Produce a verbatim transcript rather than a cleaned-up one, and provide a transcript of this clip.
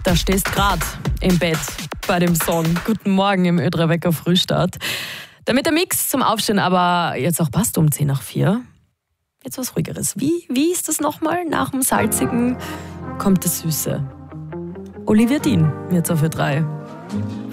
da stehst grad im Bett bei dem Song Guten Morgen im Ö drei Wecker Frühstart. Damit der Mix zum Aufstehen aber jetzt auch passt um zehn nach vier. Jetzt was Ruhigeres. Wie, wie ist das nochmal? Nach dem Salzigen kommt das Süße. Olivia Dean, jetzt auf Ö drei.